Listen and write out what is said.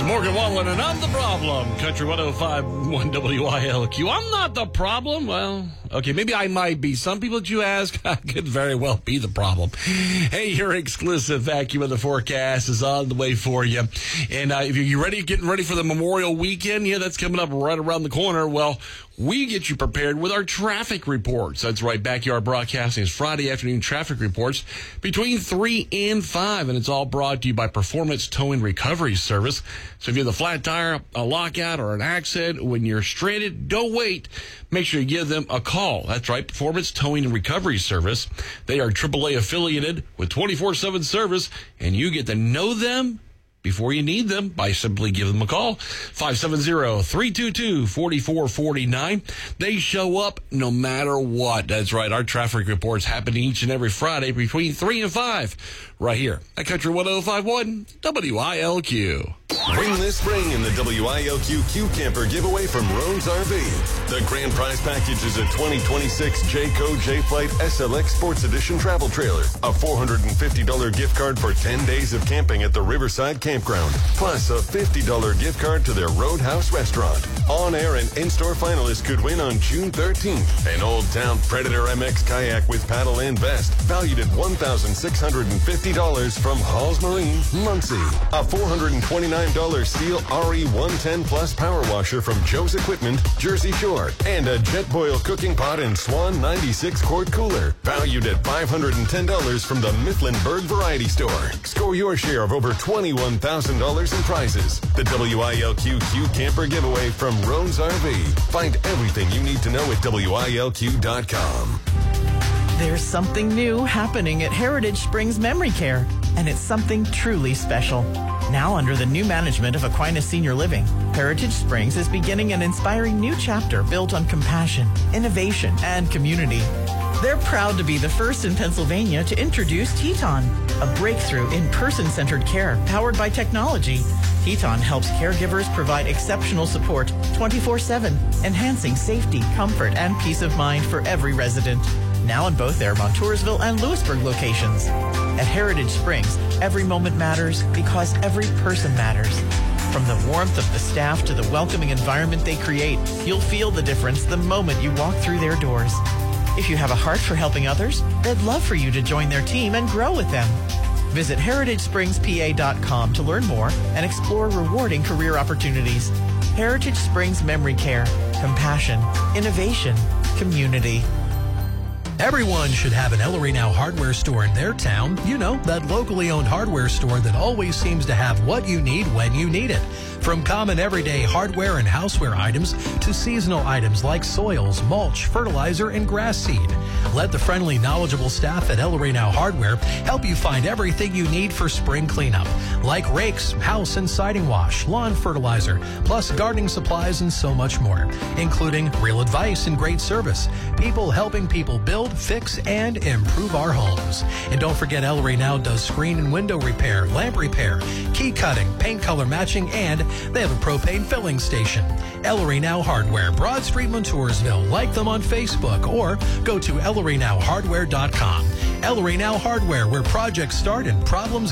Morgan Wallen, and I'm the problem. Country 105.1 WILQ. I'm not the problem. Well, okay, maybe I might be. Some people that you ask, I could very well be the problem. Hey, your exclusive vacuum of the forecast is on the way for you. And if you're getting ready for the Memorial Weekend, that's coming up right around the corner. Well, we get you prepared with our traffic reports. That's right. Backyard Broadcasting's Friday afternoon traffic reports between 3 and 5. And it's all brought to you by Performance Towing Recovery Service. So if you have a flat tire, a lockout, or an accident, when you're stranded, don't wait. Make sure you give them a call. That's right. Performance Towing and Recovery Service. They are AAA affiliated with 24/7 service, and you get to know them before you need them by simply give them a call. 570-322-4449. They show up no matter what. That's right. Our traffic reports happen each and every Friday between 3 and 5 right here at Country 105.1 WILQ. Win this spring in the WILQ Q Camper giveaway from Roan's RV. The grand prize package is a 2026 Jayco J-Flight SLX Sports Edition travel trailer, a $450 gift card for 10 days of camping at the Riverside Campground, plus a $50 gift card to their Roadhouse restaurant. On-air and in-store finalists could win on June 13th. An Old Town Predator MX kayak with paddle and vest, valued at $1,650 from Halls Marine, Muncie. A $429 Steel RE110 Plus power washer from Joe's Equipment, Jersey Shore, and a Jetboil cooking pot and Swan 96 quart cooler, valued at $510 from the Mifflinburg Variety Store. Score your share of over $21,000 in prizes. The WILQ Q Camper giveaway from Roan's RV. Find everything you need to know at WILQ.com. There's something new happening at Heritage Springs Memory Care, and it's something truly special. Now under the new management of Aquinas Senior Living, Heritage Springs is beginning an inspiring new chapter built on compassion, innovation, and community. They're proud to be the first in Pennsylvania to introduce Teton, a breakthrough in person-centered care powered by technology. Teton helps caregivers provide exceptional support 24/7, enhancing safety, comfort, and peace of mind for every resident. Now in both their Montoursville and Lewisburg locations. At Heritage Springs, every moment matters because every person matters. From the warmth of the staff to the welcoming environment they create, you'll feel the difference the moment you walk through their doors. If you have a heart for helping others, they'd love for you to join their team and grow with them. Visit heritagespringspa.com to learn more and explore rewarding career opportunities. Heritage Springs Memory Care. Compassion, innovation, community. Everyone should have an Ellery Now hardware store in their town. You know, that locally owned hardware store that always seems to have what you need when you need it. From common everyday hardware and houseware items to seasonal items like soils, mulch, fertilizer, and grass seed. Let the friendly, knowledgeable staff at Ellery Now Hardware help you find everything you need for spring cleanup, like rakes, house and siding wash, lawn fertilizer, plus gardening supplies and so much more, including real advice and great service. People helping people build, fix, and improve our homes. And don't forget, Ellery Now does screen and window repair, lamp repair, key cutting, paint color matching, and they have a propane filling station. Ellery Now Hardware, Broad Street, Montoursville. Like them on Facebook or go to ElleryNowHardware.com. Ellery Now Hardware, where projects start and problems